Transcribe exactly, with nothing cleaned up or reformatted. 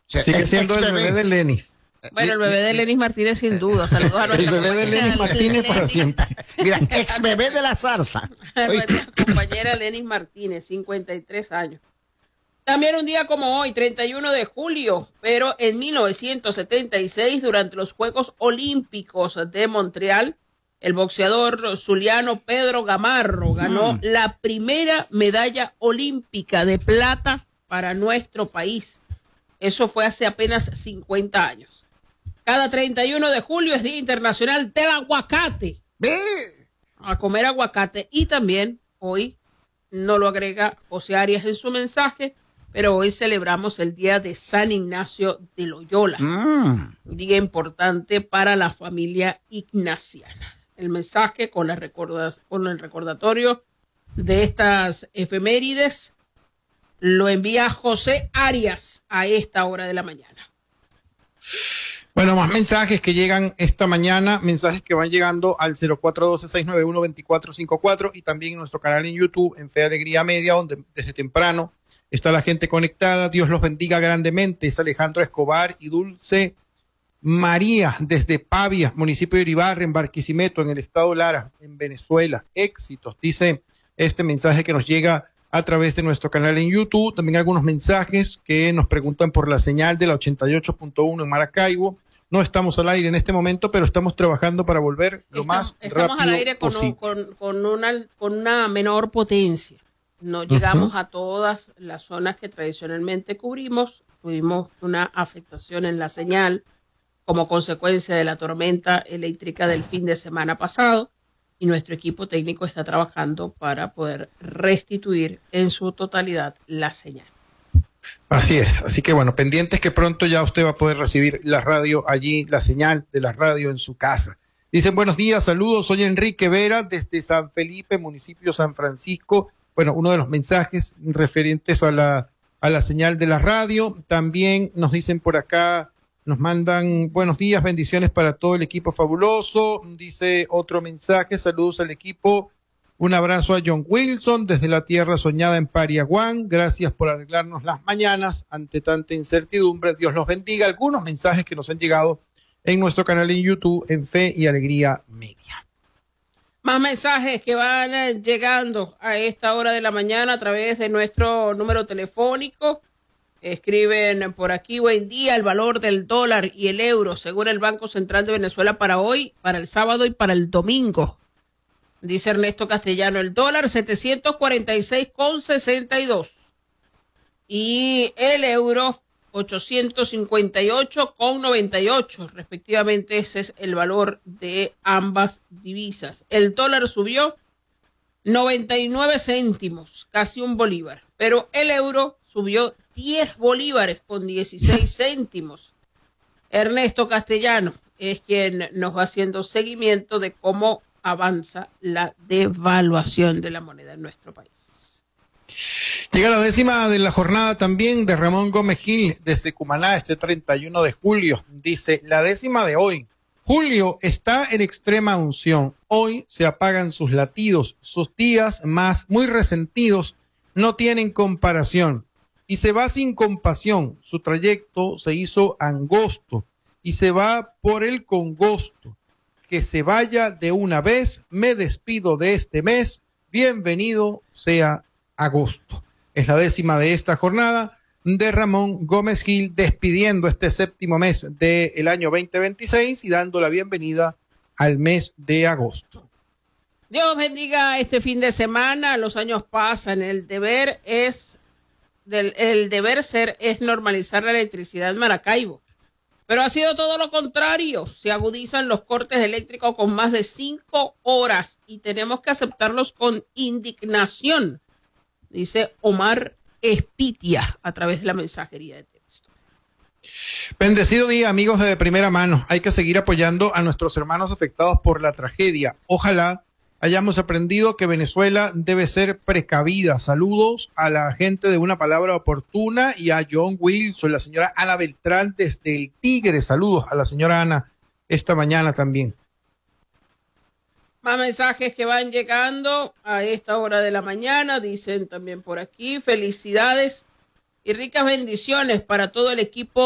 Sigue siendo el bebé de Lenis. Bueno, el bebé de Lenis Martínez sin duda. Saludos a nuestra El bebé de Lenis Martínez para siempre. Mira, ex bebé de la zarza. Nuestra compañera Lenis Martínez, cincuenta y tres años. También un día como hoy, treinta y uno de julio, pero en mil novecientos setenta y seis, durante los Juegos Olímpicos de Montreal, el boxeador zuliano Pedro Gamarro ganó mm. la primera medalla olímpica de plata para nuestro país. Eso fue hace apenas cincuenta años. Cada treinta y uno de julio es Día Internacional del Aguacate. ¿Eh? A comer aguacate. Y también hoy, no lo agrega José Arias en su mensaje, pero hoy celebramos el Día de San Ignacio de Loyola. Mm. Un día importante para la familia ignaciana. El mensaje con, las recordas, con el recordatorio de estas efemérides lo envía José Arias a esta hora de la mañana. Bueno, más mensajes que llegan esta mañana, mensajes que van llegando al cero cuatro uno dos, seis nueve uno, dos cuatro cinco cuatro y también en nuestro canal en YouTube, en Fe Alegría Media, donde desde temprano está la gente conectada. Dios los bendiga grandemente. Es Alejandro Escobar y Dulce María desde Pavia, municipio de Uribarri, en Barquisimeto, en el estado Lara, en Venezuela. Éxitos, dice este mensaje que nos llega a través de nuestro canal en YouTube. También algunos mensajes que nos preguntan por la señal de la ochenta y ocho punto uno en Maracaibo. No estamos al aire en este momento, pero estamos trabajando para volver lo estamos, más estamos rápido al aire con, posible. Con, con, una, con una menor potencia. No llegamos uh-huh. a todas las zonas que tradicionalmente cubrimos. Tuvimos una afectación en la señal como consecuencia de la tormenta eléctrica del fin de semana pasado. Y nuestro equipo técnico está trabajando para poder restituir en su totalidad la señal. Así es, así que bueno, pendientes que pronto ya usted va a poder recibir la radio allí, la señal de la radio en su casa. Dicen buenos días, saludos, soy Enrique Vera desde San Felipe, municipio San Francisco. Bueno, uno de los mensajes referentes a la, a la señal de la radio. También nos dicen por acá, nos mandan buenos días, bendiciones para todo el equipo fabuloso. Dice otro mensaje, saludos al equipo. Un abrazo a John Wilson desde la tierra soñada en Pariaguán. Gracias por arreglarnos las mañanas ante tanta incertidumbre. Dios los bendiga. Algunos mensajes que nos han llegado en nuestro canal en YouTube en Fe y Alegría Media. Más mensajes que van llegando a esta hora de la mañana a través de nuestro número telefónico. Escriben por aquí, buen día, el valor del dólar y el euro según el Banco Central de Venezuela para hoy, para el sábado y para el domingo. Dice Ernesto Castellano, el dólar setecientos cuarenta y seis con sesenta y dos y el euro ochocientos cincuenta y ocho con noventa y ocho, respectivamente. Ese es el valor de ambas divisas. El dólar subió noventa y nueve céntimos, casi un bolívar, pero el euro subió diez bolívares con dieciséis céntimos. Ernesto Castellano es quien nos va haciendo seguimiento de cómo avanza la devaluación de la moneda en nuestro país. Llega la décima de la jornada también de Ramón Gómez Gil desde Cumaná, este treinta y uno de julio. Dice, la décima de hoy. Julio está en extrema unción. Hoy se apagan sus latidos. Sus días más muy resentidos no tienen comparación. Y se va sin compasión. Su trayecto se hizo angosto y se va por el congosto. Que se vaya de una vez, me despido de este mes, bienvenido sea agosto. Es la décima de esta jornada de Ramón Gómez Gil, despidiendo este séptimo mes del año veinte veintiséis y dando la bienvenida al mes de agosto. Dios bendiga este fin de semana, los años pasan, el deber es, del, el deber ser es normalizar la electricidad en Maracaibo. Pero ha sido todo lo contrario. Se agudizan los cortes eléctricos con más de cinco horas y tenemos que aceptarlos con indignación, dice Omar Espitia a través de la mensajería de texto. Bendecido día, amigos de, de primera mano. Hay que seguir apoyando a nuestros hermanos afectados por la tragedia. Ojalá hayamos aprendido que Venezuela debe ser precavida. Saludos a la gente de Una Palabra Oportuna y a John Wilson, la señora Ana Beltrán desde el Tigre. Saludos a la señora Ana esta mañana también. Más mensajes que van llegando a esta hora de la mañana. Dicen también por aquí, felicidades y ricas bendiciones para todo el equipo